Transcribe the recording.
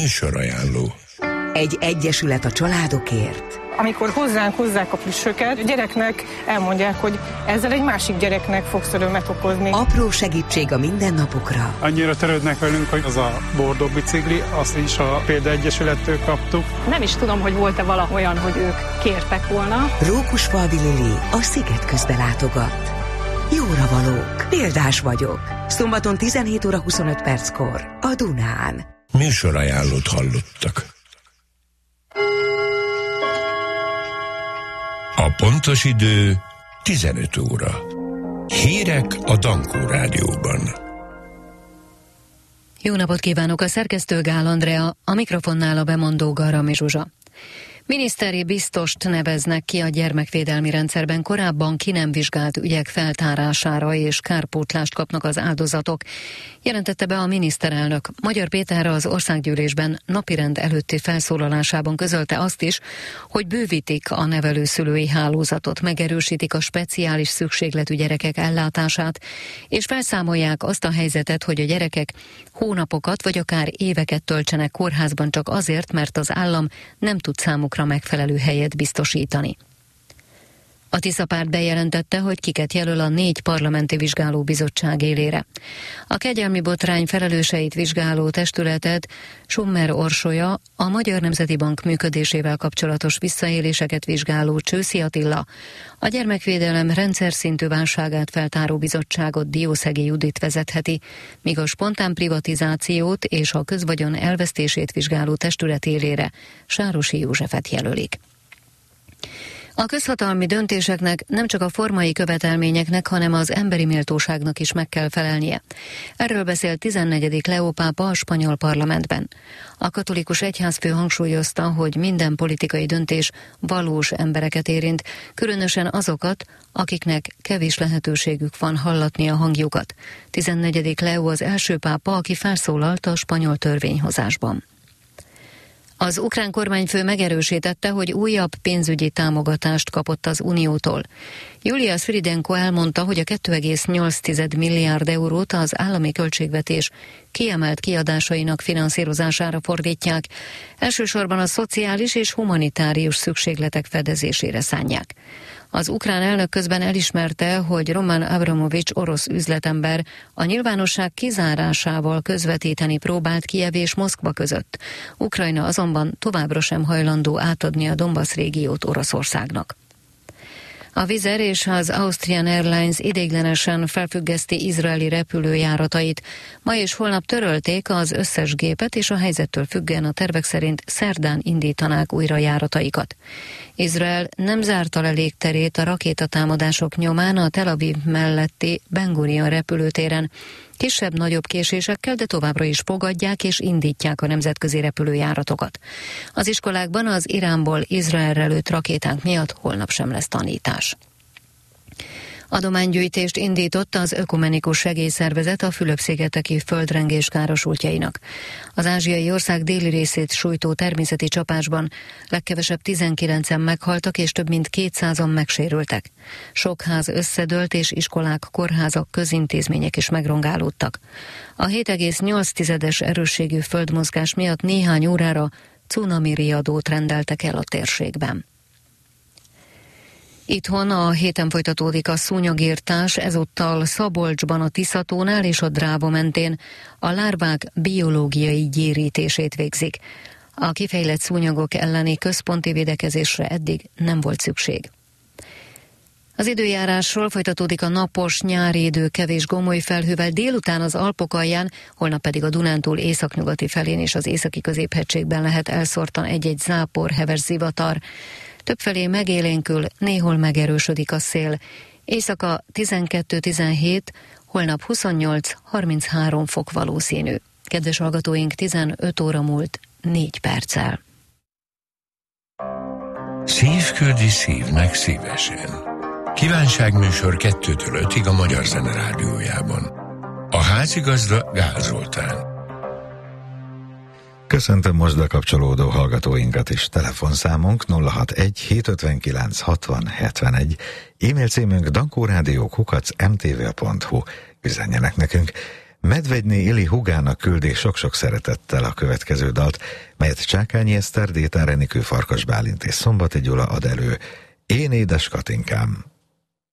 Műsorajánló. Egy egyesület a családokért. Amikor hozzánk hozzák a plüssöket, a gyereknek elmondják, hogy ezzel egy másik gyereknek fogsz örömet okozni. Apró segítség a mindennapokra. Annyira törődnek velünk, hogy az a bordó bicikli, azt is a példaegyesülettől kaptuk. Nem is tudom, hogy volt-e vala olyan, hogy ők kértek volna. Rókusfalvi Lili a Sziget közbe látogat. Jóra valók, példás vagyok. Szombaton 17 óra 25 perckor a Dunán. Műsorajánlót hallottak. A pontos idő 15 óra. Hírek a Dankó Rádióban. Jó napot kívánok, a szerkesztő Gál Andrea, a mikrofonnál a bemondó Garami Zsuzsa. Miniszteri biztost neveznek ki a gyermekvédelmi rendszerben korábban ki nem vizsgált ügyek feltárására, és kárpótlást kapnak az áldozatok, jelentette be a miniszterelnök. Magyar Péter az országgyűlésben napirend előtti felszólalásában közölte azt is, hogy bővítik a nevelőszülői hálózatot, megerősítik a speciális szükségletű gyerekek ellátását, és felszámolják azt a helyzetet, hogy a gyerekek hónapokat vagy akár éveket töltsenek kórházban csak azért, mert az állam nem tud számukra megfelelő helyet biztosítani. A Tisza Párt bejelentette, hogy kiket jelöl a 4 parlamenti vizsgálóbizottság élére. A kegyelmi botrány felelőseit vizsgáló testületet Summer Orsolya, a Magyar Nemzeti Bank működésével kapcsolatos visszaéléseket vizsgáló Csőszi Attila, a gyermekvédelem rendszer szintű válságát feltáró bizottságot Diószegi Judit vezetheti, míg a spontán privatizációt és a közvagyon elvesztését vizsgáló testület élére Sárosi Józsefet jelölik. A közhatalmi döntéseknek nem csak a formai követelményeknek, hanem az emberi méltóságnak is meg kell felelnie. Erről beszélt 14. Leó pápa a spanyol parlamentben. A katolikus egyházfő hangsúlyozta, hogy minden politikai döntés valós embereket érint, különösen azokat, akiknek kevés lehetőségük van hallatni a hangjukat. 14. Leó az első pápa, aki felszólalt a spanyol törvényhozásban. Az ukrán kormányfő megerősítette, hogy újabb pénzügyi támogatást kapott az Uniótól. Julia Sviridenko elmondta, hogy a 2,8 milliárd eurót az állami költségvetés kiemelt kiadásainak finanszírozására fordítják, elsősorban a szociális és humanitárius szükségletek fedezésére szánják. Az ukrán elnök közben elismerte, hogy Roman Abramovics orosz üzletember a nyilvánosság kizárásával közvetíteni próbált Kijev és Moszkva között. Ukrajna azonban továbbra sem hajlandó átadni a Donbass régiót Oroszországnak. A Wizz Air és az Austrian Airlines ideiglenesen felfüggeszti izraeli repülőjáratait. Ma és holnap törölték az összes gépet, és a helyzettől függően a tervek szerint szerdán indítanák újra járataikat. Izrael nem zárta le légterét a rakétatámadások nyomán a Tel Aviv melletti Ben Gurion repülőtéren. Kisebb-nagyobb késésekkel, de továbbra is fogadják és indítják a nemzetközi repülőjáratokat. Az iskolákban az Iránból Izraelre lőtt rakéták miatt holnap sem lesz tanítás. Adománygyűjtést indított az Ökumenikus Segélyszervezet a Fülöp-szigeteki földrengés károsultjainak. Az ázsiai ország déli részét sújtó természeti csapásban legkevesebb 19-en meghaltak és több mint 200-an megsérültek. Sok ház összedőlt és iskolák, kórházak, közintézmények is megrongálódtak. A 7,8-es erősségű földmozgás miatt néhány órára cunami riadót rendeltek el a térségben. Itthon a héten folytatódik a szúnyogirtás, ezúttal Szabolcsban a Tiszatónál és a Dráva mentén a lárvák biológiai gyérítését végzik. A kifejlett szúnyogok elleni központi védekezésre eddig nem volt szükség. Az időjárásról: folytatódik a napos nyári idő kevés gomoly felhővel, délután az Alpok alján, holnap pedig a Dunántúl északnyugati felén és az északi középhegységben lehet elszórtan egy-egy zápor, heves zivatar. Többfelé megélénkül, néhol megerősödik a szél. Éjszaka 12-17, holnap 28-33 fok valószínű. Kedves hallgatóink, 15 óra múlt 4 perccel. Szívküldi szívnek szívesen. Kívánságműsor 2-től 5-ig a Magyar Zene Rádiójában. A házigazda Gál Zoltán. Köszöntöm most bekapcsolódó hallgatóinkat is. Telefonszámunk 061 759 60 71, e-mail címünk dankórádió@mtv.hu. Üzenjenek nekünk. Medvegyné Ili Hugának küldi sok-sok szeretettel a következő dalt, melyet Csákányi Eszter, Détár Enikő, Farkas Bálint és Szombati Gyula ad elő. Én édes Katinkám.